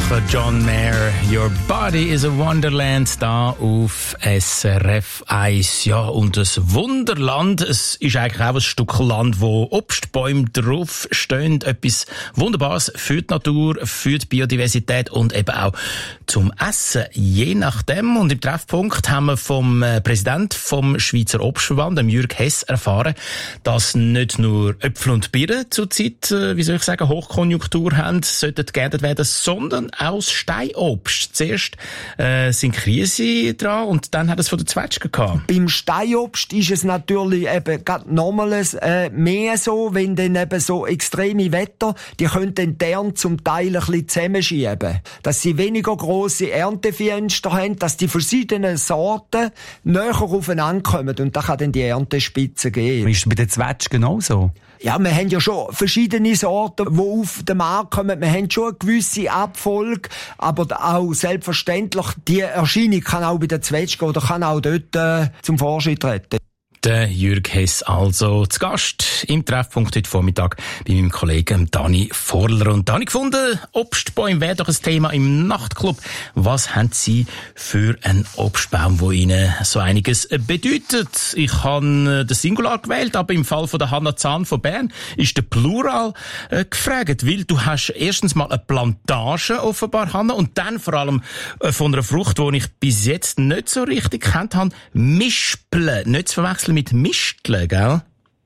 Woche John Mayer, Your Body is a Wonderland, da auf SRF 1. Ja, und das Wunderland, es ist eigentlich auch ein Stück Land, wo Obstbäume drauf stehen. Etwas Wunderbares für die Natur, für die Biodiversität und eben auch zum Essen, je nachdem. Und im Treffpunkt haben wir vom Präsident vom Schweizer Obstverband, dem Jürg Hess, erfahren, dass nicht nur Äpfel und Birnen zurzeit, Hochkonjunktur haben, sollten geerntet werden, sondern auch das Steinobst. Zuerst sind Krise dran und dann hat es von der Zwetschge gehabt. Beim Steinobst ist es natürlich eben gerade nochmals mehr so, wenn dann eben so extreme Wetter, die können den Ernte zum Teil ein bisschen zusammenschieben. Dass sie weniger grosse Erntefenster haben, dass die verschiedenen Sorten näher aufeinander kommen und da kann dann die Erntespitze geben. Ist es bei den Zwetschgen auch so? Ja, wir haben ja schon verschiedene Sorten, die auf den Markt kommen. Wir haben schon eine gewisse Abfolge, aber auch selbstverständlich, die Erscheinung kann auch bei den Zwetschgen oder kann auch dort zum Vorschein treten. Der Jürg Hess also zu Gast im Treffpunkt heute Vormittag bei meinem Kollegen Dani Vorler. Und Dani gefunden, Obstbäume wäre doch ein Thema im Nachtclub. Was haben Sie für einen Obstbaum, der Ihnen so einiges bedeutet? Ich habe den Singular gewählt, aber im Fall von der Hanna Zahn von Bern ist der Plural gefragt, weil du hast erstens mal eine Plantage offenbar, Hanna, und dann vor allem von einer Frucht, die ich bis jetzt nicht so richtig kennt habe, Mispeln, nicht zu verwechseln mit Misteln, gell?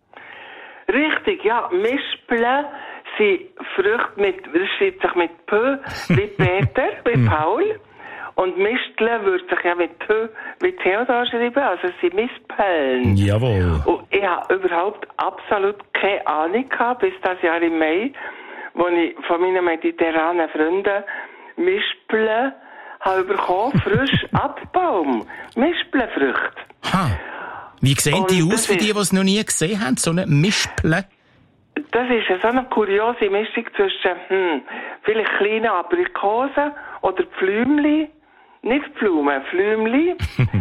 Richtig, ja. Mispeln sind Früchte das schreibt sich mit P, wie Peter, wie Paul. Und Misteln würde sich ja mit P, wie Theodor schreiben, also es sind Mispeln. Jawohl. Und ich habe überhaupt absolut keine Ahnung gehabt, bis das Jahr im Mai, wo ich von meinen mediterranen Freunden Mispeln habe bekommen, frisch Abbaum. Mispelfrüchte. Ha. Wie sehen die aus für die es noch nie gesehen haben, so eine Mispeln? Das ist so eine kuriose Mischung zwischen vielleicht kleinen Aprikosen oder Pflümli, nicht Blumen, Pflümli,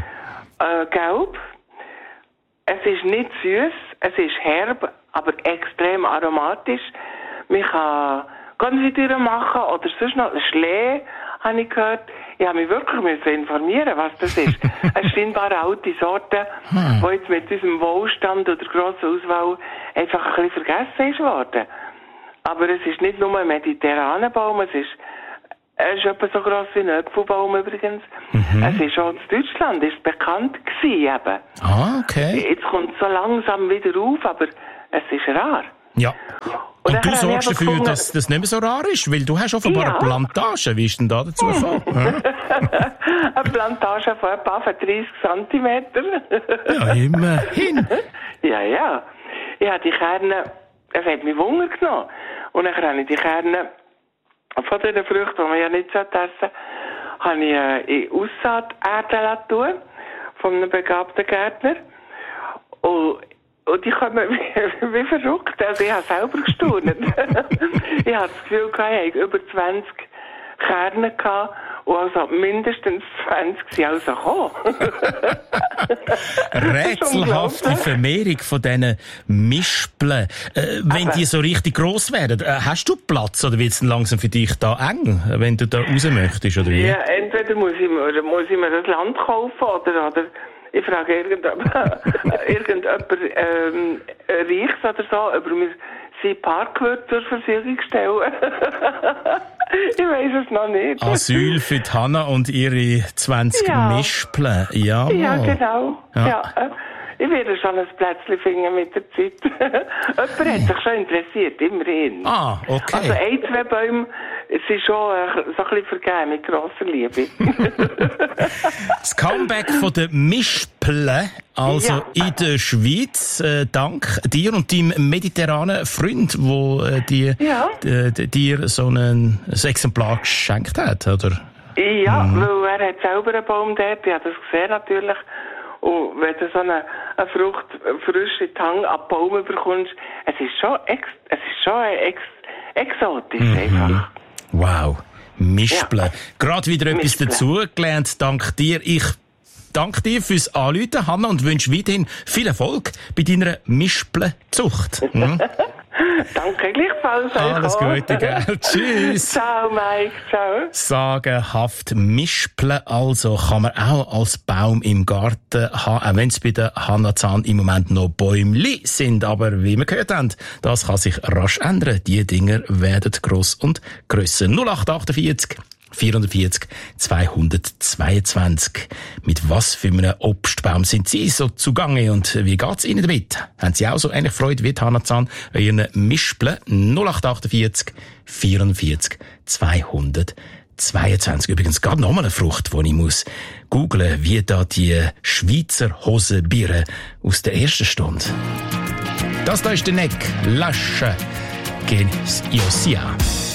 gelb. Es ist nicht süß, es ist herb, aber extrem aromatisch. Man kann Konfitüre machen oder sonst noch Schlee, habe ich gehört. Ich habe mich wirklich informieren, was das ist. Eine scheinbar alte Sorte, die jetzt mit unserem Wohlstand oder grossen Auswahl einfach ein bisschen vergessen ist worden. Aber es ist nicht nur ein mediterraner Baum, es ist etwa so gross wie ein Äpfelbaum übrigens. Es ist auch in Deutschland ist bekannt gewesen eben. Ah, okay. Jetzt kommt es so langsam wieder auf, aber es ist rar. Ja. Und du sorgst dafür, dass das nicht mehr so rar ist, weil du hast offenbar eine Plantage. Wie ist denn da dazu gekommen? Eine Plantage von etwa 30 Zentimeter. Ja, immerhin. Ja, ja. Ich habe die Kerne, es hat mich Wunder genommen. Und dann habe ich die Kerne von diesen Früchten, die man ja nicht essen sollte, habe ich in Aussaaterde tun, von einem begabten Gärtner. Und die kommen wie verrückt. Also ich habe selber gestaunt. Ich habe das Gefühl, ich hatte über 20 Kerne gehabt und also mindestens 20 sind also gekommen. Rätselhafte Vermehrung von diesen Mispeln. Wenn die so richtig gross werden, hast du Platz oder wird es langsam für dich da eng, wenn du da raus möchtest? Oder wie? Ja, entweder muss ich mir das Land kaufen oder ich frage irgendjemand Reichs oder so, ob mir sein Parkwürde zur Verfügung stellen. Ich weiss es noch nicht. Asyl für die Hanna und ihre 20 Mispeln. Ja, genau. Ja. Ich werde schon ein Plätzchen finden mit der Zeit. Jemand hat sich schon interessiert, immerhin. Ah, okay. Also 1-2 Bäume sind schon so ein bisschen vergeben mit grosser Liebe. Das Comeback von den Mispeln, also in der Schweiz, dank dir und deinem mediterranen Freund, wo dir so ein Exemplar geschenkt hat, oder? Ja, weil er hat selber einen Baum dort, ich habe das gesehen natürlich. Und wenn du so eine Frucht frisch in die Hand ab Baum bekommst, es ist schon exotisch einfach. Wow, Mispeln. Ja. Gerade wieder etwas dazugelernt, dank dir. Ich danke dir fürs Anrufen, Hanna, und wünsche weiterhin viel Erfolg bei deiner Mispelzucht. Danke, gleichfalls. Alles Gute, gell? Tschüss. Ciao, Mike. Ciao. Sagenhaft mispeln, also kann man auch als Baum im Garten haben, auch wenn es bei der Hannah Zahn im Moment noch Bäumli sind. Aber wie wir gehört haben, das kann sich rasch ändern. Die Dinger werden gross und grösser. 0848 440 222. Mit was für einem Obstbaum sind Sie so zugange und wie geht's Ihnen damit? Haben Sie auch so ähnlich Freude wie Hannah Zahn an Ihren Mispeln? 0848 44 222. Übrigens gerade nochmal eine Frucht, die ich muss googlen, wie da die Schweizer Hosenbiere aus der ersten Stunde. Das da ist der Neck. Lasche. Gen Iosia.